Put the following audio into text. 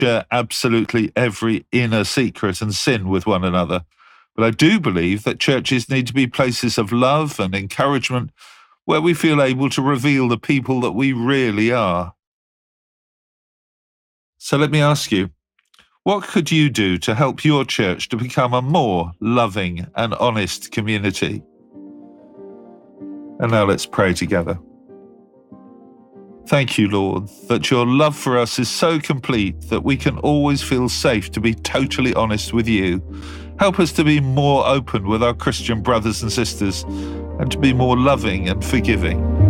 share absolutely every inner secret and sin with one another. But I do believe that churches need to be places of love and encouragement where we feel able to reveal the people that we really are. So let me ask you, what could you do to help your church to become a more loving and honest community? And now let's pray together. Thank you, Lord, that your love for us is so complete that we can always feel safe to be totally honest with you. Help us to be more open with our Christian brothers and sisters and to be more loving and forgiving.